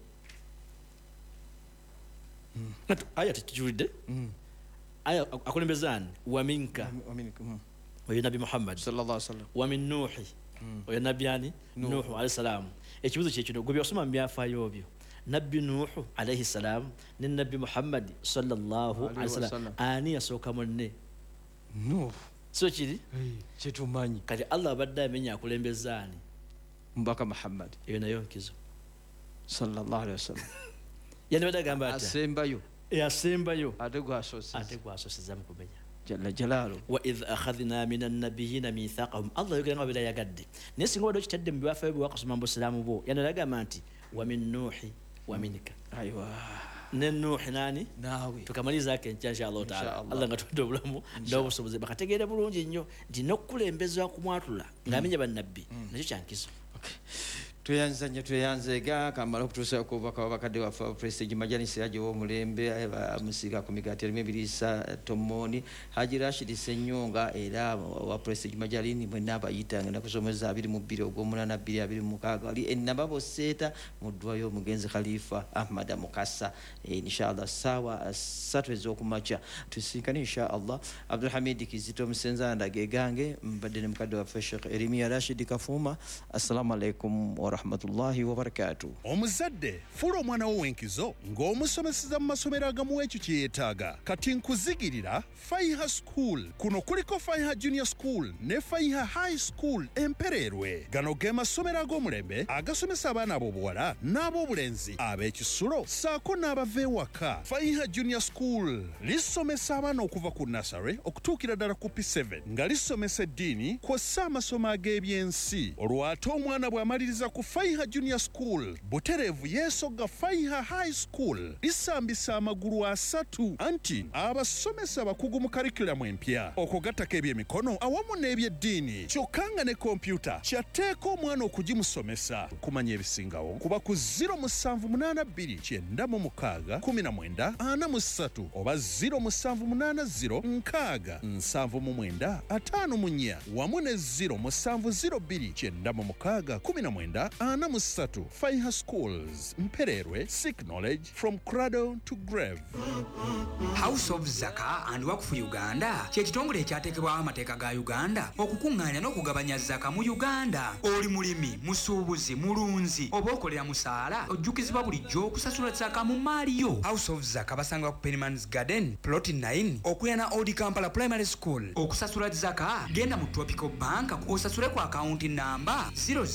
aya tekijulidde aya akulembezani waminka oyo nabbi Muhammad sallallahu alaihi wasallam wamin nuhi oyo nabbi ani nuhu alayhi salam ekibuuzo kyekino gwe byosoma mu byafaayo byo nabbi nuhu alayhi salam ne nabbi Muhammad sallallahu alaihi wasallam ani asooka munne nuhu so kiri kyetumanyi kati Allah abadde amenya akulembezaani mbaka Muhammad eyo nayo nkizo sallallahu alaihi wasallam yani bada gamba ati asembayo ate gwasoseza mu kumenya jalla jalalu wa idh akhadhna minan nabiyina mithaqahum Allah yogera bila yagadde nesinga wado kitadde mu byafayo bwakasoma mu Islamu bo yani agamba nti wa min nuhi wa minka aywa ne nuhi nani nawe tukamaliza ke insha Allah taala Allah ngatude obulamu n'obusobozi bakategeera bulungi nnyo nti n'okulembeza kumwatula ng'amenya bannabbi nakyo kyankizo tweyanzega kamala okutuusa kubaka wabakadde waffe Prestige Majalisi Haji w'omulembe amusiga ku migaati erimu ebiriisa Tomoni Haji Rashid Senyonga era wa Prestige Majalini mwenna abayita ngenda kusomeza 22 ogw'omunaana 2026 ali ennababo seeta mu ddwayo omugenzi Khalifa Ahmad Mukasa inshallah sawa 3 ez'okumakya tusinkane inshallah Abdul Hamid Kizito Musenzanda gegange mbadde ne mukadde waffe Sheikh Erimia Rashid Kafuma assalamu alaikum wa rahmatullahi wa barakatuh. Omuzadde fula omwana wo wenkizo ng'omusomeseza mu masomero agamuwa ekyo kye yeetaaga kati nkuzigirira Faiha School kuno kuliko Faiha Junior School ne Faiha High School Empererwe gano ge masomero ag'omulembe agasomesa abaana ab'obuwala n'ab'obulenzi ab'ekisulo saako n'abava ewaka. Faiha Junior School lisomesa abaana okuva ku nursery okutuukira ddala ku P7 nga lisomesa eddiini kw'ossa amasomo ag'ebyensi olwo ate omwana bw'amaliriza ku Faiha Junior School butereevu yeesogga Faiha High School lisambisa amagulu 3 anti abasomesa bakugu mu curriculum empya okugattako ebyemikono awamu n'ebyeddiini kyokka nga ne kompyuta kyateeka omwana okugimusomesa kumanya ebisingawo kuba ku 0782961943 oba 0780967954 wamu ne 0702961943 Faiha Schools Mpererwe seek knowledge from cradle to grave. House of Zaka and Work for Uganda kyekitongole ekyateekebwawo amateeka ga Uganda okukuŋŋaanya n'okugabanya zaka mu Uganda. Oli mulimi, musuubuzi, mulunzi oba okolera musaala ojjukizibwa bulijjo okusasula zaka mu maaliyo. House of Zaka basanga ku Penman's Garden Plot 9 okulya Old Kampala Primary School. Okusasula zaka genda mu Tropical Bank osasule ku akaunti namba 0